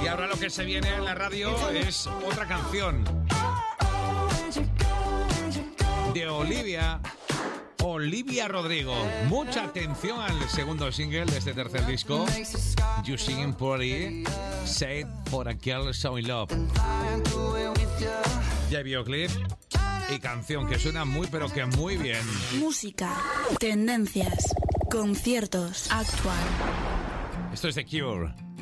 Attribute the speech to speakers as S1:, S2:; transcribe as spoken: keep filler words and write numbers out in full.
S1: Y ahora lo que se viene en la radio es otra canción de Olivia, Olivia Rodrigo. Mucha atención al segundo single de este tercer disco, You Singing Pretty, Say for a Girl So in Love. Ya hay videoclip y canción que suena muy pero que muy bien.
S2: Música, tendencias, conciertos, actual.
S1: Esto es The Cure.